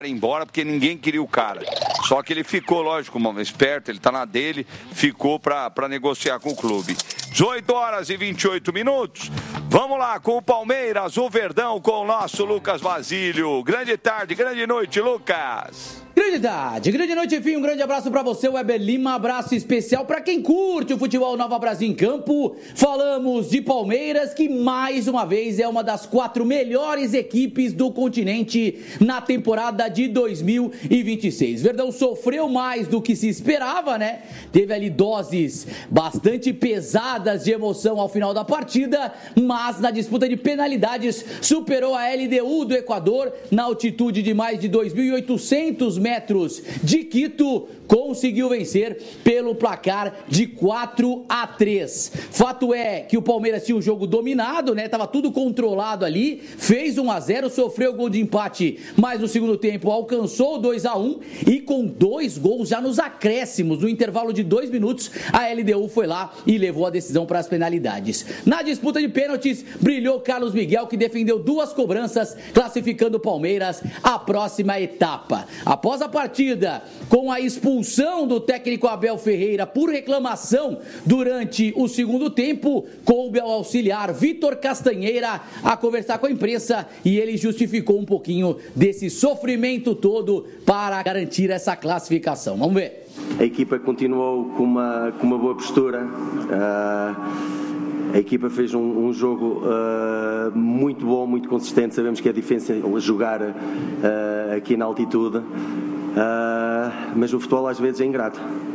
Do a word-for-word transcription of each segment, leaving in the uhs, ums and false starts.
embora porque ninguém queria o cara. Só que ele ficou, lógico, esperto, ele tá na dele, ficou pra, pra negociar com o clube. dezoito horas e vinte e oito minutos. Vamos lá com o Palmeiras, o Verdão, com o nosso Lucas Basílio. Grande tarde, grande noite, Lucas. Grande tarde, grande noite, enfim, um grande abraço pra você, Weber Lima, abraço especial pra quem curte o futebol Nova Brasil em campo. Falamos de Palmeiras, que mais uma vez é uma das quatro melhores equipes do continente na temporada de dois mil e vinte e seis. Verdão sofreu mais do que se esperava, né? Teve ali doses bastante pesadas de emoção ao final da partida, mas na disputa de penalidades superou a L D U do Equador na altitude de mais de dois mil e oitocentos metros de Quito, conseguiu vencer pelo placar de quatro a três. Fato é que o Palmeiras tinha o jogo dominado, né? Tava tudo controlado ali, fez um a zero, sofreu gol de empate, mas no segundo tempo alcançou dois a um e com dois gols já nos acréscimos, no intervalo de dois minutos, a L D U foi lá e levou a decisão para as penalidades. Na disputa de pênaltis, brilhou Carlos Miguel, que defendeu duas cobranças, classificando o Palmeiras à próxima etapa. Após a partida, com a expulsão do técnico Abel Ferreira por reclamação durante o segundo tempo, coube ao auxiliar Vitor Castanheira a conversar com a imprensa e ele justificou um pouquinho desse sofrimento todo para garantir essa classificação. Vamos ver. A equipa continuou com uma, com uma boa postura. Uh... A equipa fez um, um jogo uh, muito bom, muito consistente. Sabemos que é difícil jogar uh, aqui na altitude, uh, mas o futebol às vezes é ingrato.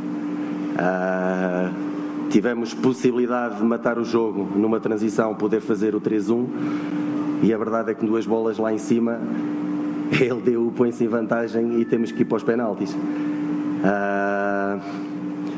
Uh, tivemos possibilidade de matar o jogo numa transição, poder fazer o três a um, e a verdade é que duas bolas lá em cima, a L D U põe-se em vantagem e temos que ir para os penaltis. Uh,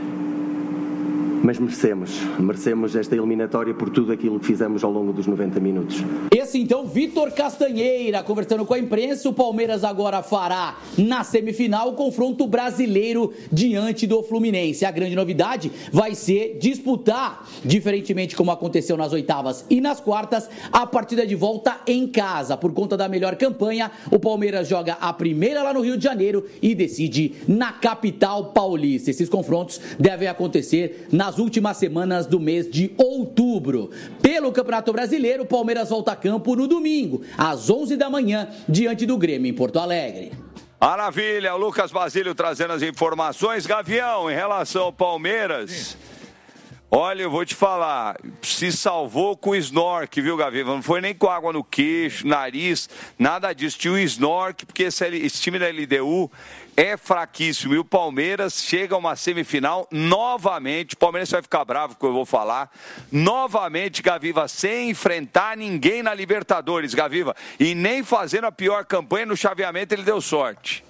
Mas merecemos, merecemos esta eliminatória por tudo aquilo que fizemos ao longo dos noventa minutos. Esse então, Vitor Castanheira, conversando com a imprensa. O Palmeiras agora fará na semifinal o confronto brasileiro diante do Fluminense. A grande novidade vai ser disputar, diferentemente como aconteceu nas oitavas e nas quartas, a partida de volta em casa. Por conta da melhor campanha, o Palmeiras joga a primeira lá no Rio de Janeiro e decide na capital paulista. Esses confrontos devem acontecer nas últimas semanas do mês de outubro. Pelo Campeonato Brasileiro, o Palmeiras volta a campo no domingo, às onze da manhã, diante do Grêmio em Porto Alegre. Maravilha, o Lucas Basílio trazendo as informações. Gavião, em relação ao Palmeiras, olha, eu vou te falar, se salvou com o snork, viu, Gavião? Não foi nem com água no queixo, nariz, nada disso. Tinha o snork, porque esse, esse time da L D U é fraquíssimo. E o Palmeiras chega a uma semifinal novamente. O Palmeiras vai ficar bravo com o que eu vou falar. Novamente, Gaviva, sem enfrentar ninguém na Libertadores, Gaviva. E nem fazendo a pior campanha no chaveamento, ele deu sorte.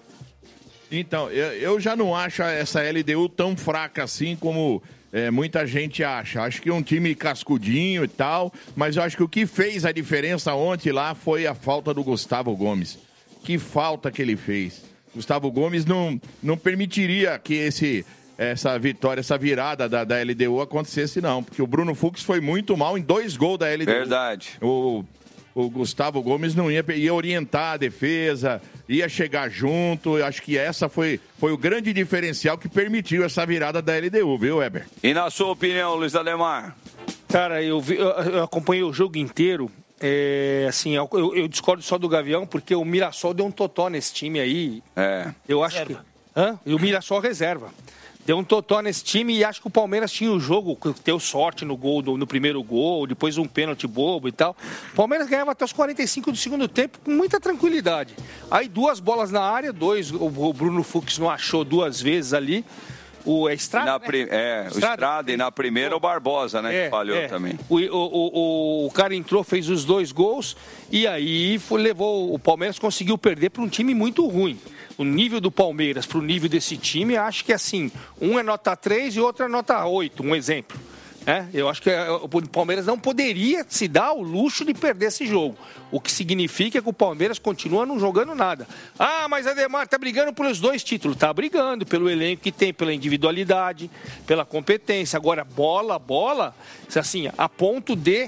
Então, eu, eu já não acho essa L D U tão fraca assim como é, muita gente acha. Acho que é um time cascudinho e tal, mas eu acho que o que fez a diferença ontem lá foi a falta do Gustavo Gomes. Que falta que ele fez. Gustavo Gomes não, não permitiria que esse, essa vitória, essa virada da, da L D U acontecesse, não. Porque o Bruno Fux foi muito mal em dois gols da L D U. Verdade. O, o Gustavo Gomes não ia, ia orientar a defesa, ia chegar junto. Eu acho que essa foi, foi o grande diferencial que permitiu essa virada da L D U, viu, Weber? E na sua opinião, Luiz Ademar? Cara, eu, vi, eu, eu acompanhei o jogo inteiro. É, assim, eu, eu discordo só do Gavião, porque o Mirassol deu um totó nesse time aí. É. Eu acho reserva. que. Hã? E o Mirassol reserva. Deu um totó nesse time e acho que o Palmeiras tinha o jogo, deu sorte no gol, no, no primeiro gol, depois um pênalti bobo e tal. O Palmeiras ganhava até os quarenta e cinco do segundo tempo com muita tranquilidade. Aí duas bolas na área, dois, o, o Bruno Fux não achou duas vezes ali. O é Estrada, na né? pri... É, o Estrada e na primeira o Barbosa, né, é, que falhou é. também. O, o, o, o cara entrou, fez os dois gols e aí foi, levou, o Palmeiras conseguiu perder para um time muito ruim. O nível do Palmeiras para o nível desse time, acho que assim, um é nota três e outro é nota oito, um exemplo. É, eu acho que o Palmeiras não poderia se dar o luxo de perder esse jogo. O que significa que o Palmeiras continua não jogando nada. Ah, mas Ademar tá brigando pelos dois títulos. Tá brigando pelo elenco que tem, pela individualidade, pela competência. Agora, bola, bola, assim, a ponto de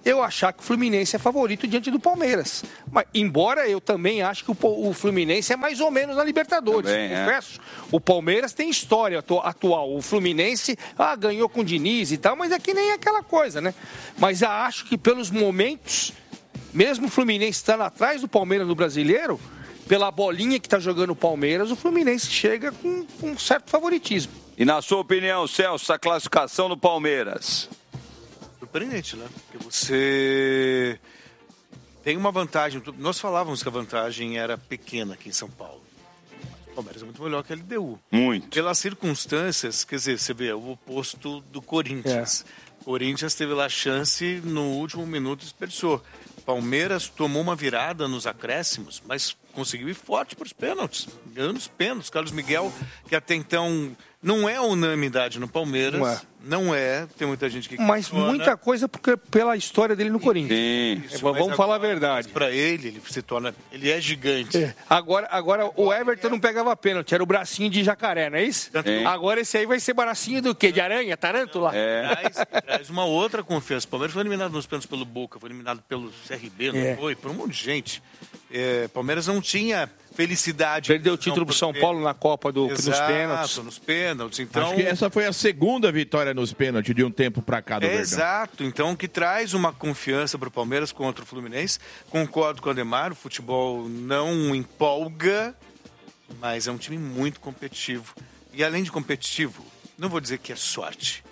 eu achar que o Fluminense é favorito diante do Palmeiras. Mas, embora eu também acho que o, o Fluminense é mais ou menos na Libertadores. Também, confesso. É. O Palmeiras tem história atual. O Fluminense ah, ganhou com o Diniz e tal, mas é que nem aquela coisa, né? Mas eu acho que pelos momentos, mesmo o Fluminense estando atrás do Palmeiras no Brasileiro, pela bolinha que está jogando o Palmeiras, o Fluminense chega com, com um certo favoritismo. E na sua opinião, Celso, a classificação do Palmeiras? Surpreendente, né? Porque você tem uma vantagem. Nós falávamos que a vantagem era pequena aqui em São Paulo. O Palmeiras é muito melhor que a L D U. Muito. Pelas circunstâncias, quer dizer, você vê, o oposto do Corinthians. É. Corinthians teve lá a chance no último minuto e desperdiçou. Palmeiras tomou uma virada nos acréscimos, mas conseguiu ir forte para os pênaltis. Ganhando os pênaltis. Carlos Miguel, que até então não é unanimidade no Palmeiras. Não é. Não é. Tem muita gente que Mas questiona. Muita coisa porque, pela história dele no Corinthians. Sim. Isso, vamos agora, falar a verdade. Para ele, ele se torna... Ele é gigante. É. Agora, agora o Everton não pegava pênalti. Era o bracinho de jacaré, não é isso? É. Agora esse aí vai ser bracinho do quê? De aranha? Tarântula? É. Traz, traz uma outra confiança. O Palmeiras foi eliminado nos pênaltis pelo Boca, foi eliminado pelo C R B, não é. Foi? Por um monte de gente. É, Palmeiras não tinha felicidade. Perdeu o título pro São Paulo na Copa do, Exato, nos pênaltis. nos pênaltis. Então... Acho que essa foi a segunda vitória nos pênaltis de um tempo para cá do é, Verdão. Exato. Então, que traz uma confiança para o Palmeiras contra o Fluminense. Concordo com o Ademar, o futebol não empolga, mas é um time muito competitivo. E além de competitivo, não vou dizer que é sorte,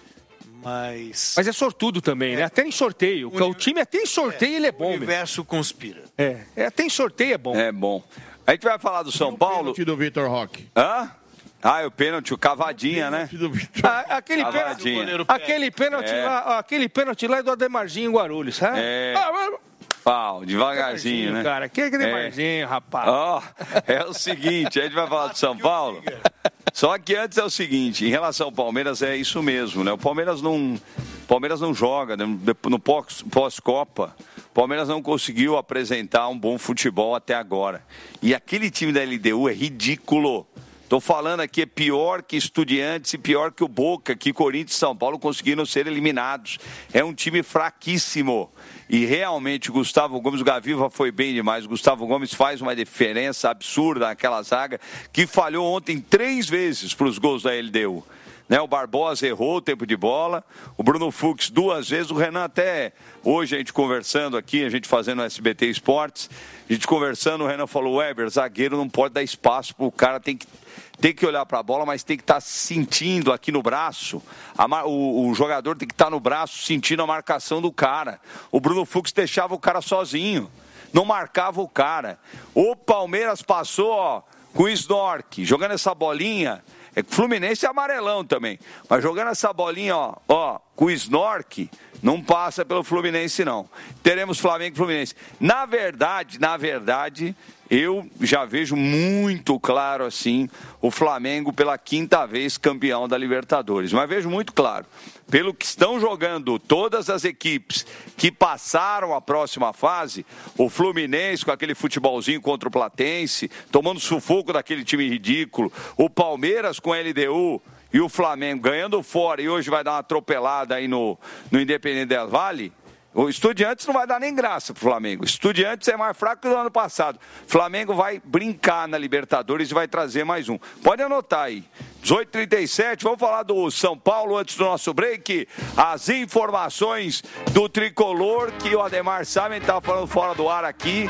mas... Mas é sortudo também, é. né? Até em sorteio. O, o time até em sorteio é, ele é bom. O universo mesmo. conspira. É. é, até em sorteio é bom. É bom. A gente vai falar do São o Paulo. Pênalti do Vitor Roque. Hã? Ah, o pênalti, o cavadinha, né? Ah, aquele pênalti, aquele pênalti é. lá, aquele pênalti lá é do Ademarzinho em Guarulhos, sabe? É. Ah, Pau, devagarzinho, devagarzinho, né? Cara, que Ademarzinho, é. rapaz. Ó, oh, é o seguinte, a gente vai falar do São Paulo. Só que antes é o seguinte, em relação ao Palmeiras é isso mesmo, né? O Palmeiras não, Palmeiras não joga, né? No pós-Copa, o Palmeiras não conseguiu apresentar um bom futebol até agora. E aquele time da L D U é ridículo. Estou falando aqui, é pior que Estudiantes e pior que o Boca, que Corinthians e São Paulo conseguiram ser eliminados. É um time fraquíssimo. E realmente o Gustavo Gomes, o Gaviva foi bem demais. O Gustavo Gomes faz uma diferença absurda naquela zaga, que falhou ontem três vezes para os gols da L D U. Né, o Barbosa errou o tempo de bola, o Bruno Fux duas vezes, o Renan até, hoje a gente conversando aqui, a gente fazendo o S B T Esportes, a gente conversando, o Renan falou, Weber, zagueiro não pode dar espaço, o cara tem que, tem que olhar para a bola, mas tem que estar tá sentindo aqui no braço, a, o, o jogador tem que estar tá no braço sentindo a marcação do cara. O Bruno Fux deixava o cara sozinho, não marcava o cara. O Palmeiras passou, ó, com o Snork, jogando essa bolinha. É que o Fluminense é amarelão também. Mas jogando essa bolinha, ó, ó, com o Snork, não passa pelo Fluminense, não. Teremos Flamengo e Fluminense. Na verdade, na verdade, eu já vejo muito claro, assim, o Flamengo pela quinta vez campeão da Libertadores. Mas vejo muito claro. Pelo que estão jogando todas as equipes que passaram a próxima fase, o Fluminense com aquele futebolzinho contra o Platense, tomando sufoco daquele time ridículo, o Palmeiras com a L D U e o Flamengo ganhando fora e hoje vai dar uma atropelada aí no, no Independente del Valle. O Estudiantes não vai dar nem graça pro Flamengo. Estudiantes é mais fraco que o ano passado. Flamengo vai brincar na Libertadores e vai trazer mais um. Pode anotar aí. dezoito e trinta e sete, vamos falar do São Paulo antes do nosso break. As informações do Tricolor, que o Ademar Samen estava falando fora do ar aqui.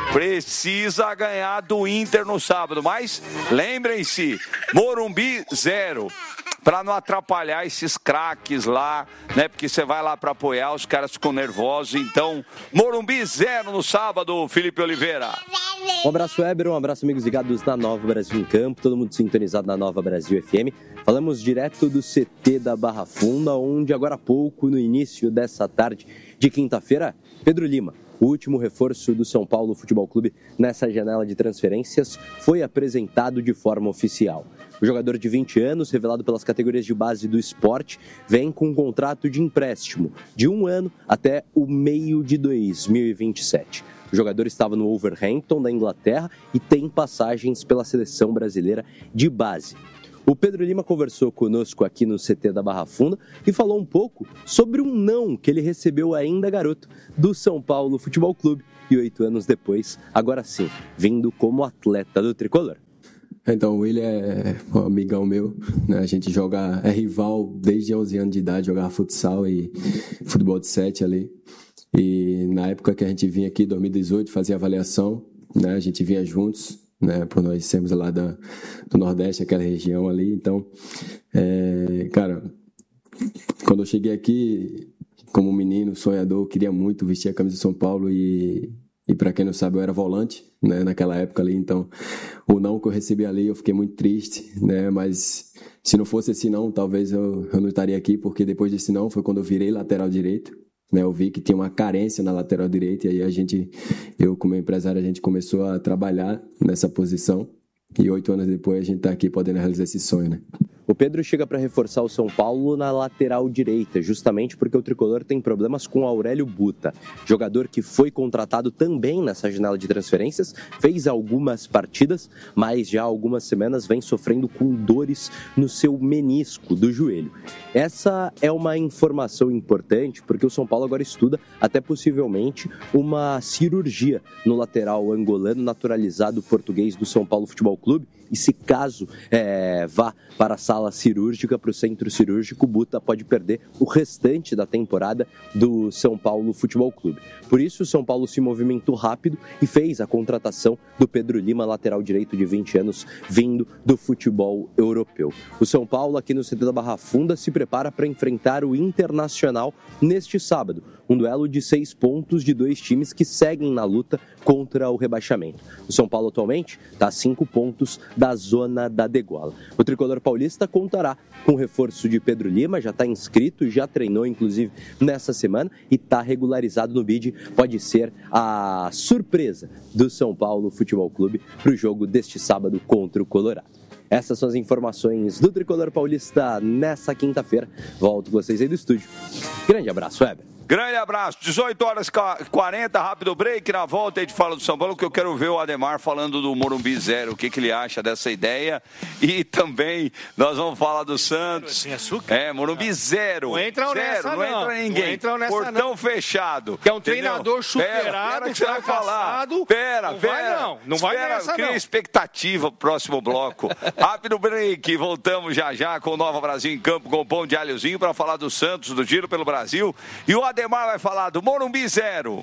Precisa ganhar do Inter no sábado. Mas lembrem-se, Morumbi zero. Para não atrapalhar esses craques lá, né? Porque você vai lá para apoiar, os caras ficam nervosos. Então, Morumbi zero no sábado, Felipe Oliveira. Um abraço, Weber, um abraço, amigos ligados na Nova Brasil em Campo, todo mundo sintonizado na Nova Brasil F M. Falamos direto do C T da Barra Funda, onde agora há pouco, no início dessa tarde de quinta-feira, Pedro Lima, o último reforço do São Paulo Futebol Clube nessa janela de transferências, foi apresentado de forma oficial. O jogador de vinte anos, revelado pelas categorias de base do esporte, vem com um contrato de empréstimo de um ano até o meio de dois mil e vinte e sete. O jogador estava no Wolverhampton, da Inglaterra, e tem passagens pela seleção brasileira de base. O Pedro Lima conversou conosco aqui no C T da Barra Funda e falou um pouco sobre um não que ele recebeu ainda garoto do São Paulo Futebol Clube e oito anos depois, agora sim, vindo como atleta do Tricolor. Então, o William é um amigão meu, né? A gente joga, é rival desde onze anos de idade, jogava futsal e futebol de sete ali. E na época que a gente vinha aqui, em dois mil e dezoito, fazia avaliação, né? A gente vinha juntos, né? Por nós sermos lá da, do Nordeste, aquela região ali. Então, é, cara, quando eu cheguei aqui, como menino, sonhador, eu queria muito vestir a camisa do São Paulo e... E para quem não sabe, eu era volante, né, naquela época ali, então o não que eu recebi ali, eu fiquei muito triste, né, mas se não fosse esse não, talvez eu, eu não estaria aqui, porque depois desse não foi quando eu virei lateral direito, né, eu vi que tinha uma carência na lateral direita, e aí a gente, eu como empresário, a gente começou a trabalhar nessa posição, e oito anos depois a gente está aqui podendo realizar esse sonho, né. O Pedro chega para reforçar o São Paulo na lateral direita, justamente porque o Tricolor tem problemas com o Aurélio Buta, jogador que foi contratado também nessa janela de transferências, fez algumas partidas, mas já há algumas semanas vem sofrendo com dores no seu menisco do joelho. Essa é uma informação importante porque o São Paulo agora estuda até possivelmente uma cirurgia no lateral angolano naturalizado português do São Paulo Futebol Clube. E se caso é, vá para a sala cirúrgica, para o centro cirúrgico, o Buta pode perder o restante da temporada do São Paulo Futebol Clube. Por isso, o São Paulo se movimentou rápido e fez a contratação do Pedro Lima, lateral direito de vinte anos, vindo do futebol europeu. O São Paulo, aqui no C T da Barra Funda, se prepara para enfrentar o Internacional neste sábado. Um duelo de seis pontos de dois times que seguem na luta contra o rebaixamento. O São Paulo atualmente está a cinco pontos da zona da degola. O tricolor paulista contará com o reforço de Pedro Lima, já está inscrito, já treinou inclusive nessa semana e está regularizado no bid. Pode ser a surpresa do São Paulo Futebol Clube para o jogo deste sábado contra o Colorado. Essas são as informações do tricolor paulista nessa quinta-feira. Volto com vocês aí do estúdio. Grande abraço, Weber. Grande abraço, dezoito horas e quarenta, rápido break, na volta a gente fala do São Paulo, que eu quero ver o Ademar falando do Morumbi Zero, o que, que ele acha dessa ideia, e também nós vamos falar do Santos. Sem açúcar? É, Morumbi Zero. Não entram zero, nessa não. não. entra ninguém. Não entram nessa Portão não. fechado. Que é um entendeu? treinador superado, pera, pera que você vai falar. não Pera, não pera. vai não, não vai Espera, nessa cria não. expectativa pro próximo bloco. Rápido break, voltamos já já com o Nova Brasil em Campo, com o pão de alhozinho para falar do Santos, do Giro pelo Brasil. E o Ademar vai falar do Morumbi Zero.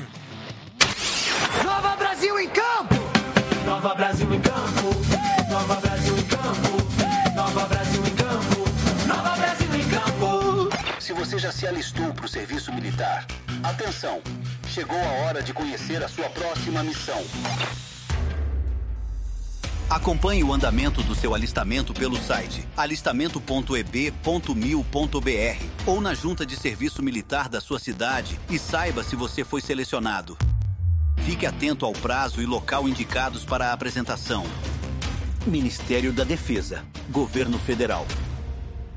Nova Brasil em Campo! Nova Brasil em Campo! Nova Brasil em Campo! Nova Brasil em Campo! Nova Brasil em Campo! Se você já se alistou para o serviço militar, atenção! Chegou a hora de conhecer a sua próxima missão. Acompanhe o andamento do seu alistamento pelo site alistamento ponto e b ponto mil ponto b r ou na junta de serviço militar da sua cidade e saiba se você foi selecionado. Fique atento ao prazo e local indicados para a apresentação. Ministério da Defesa, Governo Federal.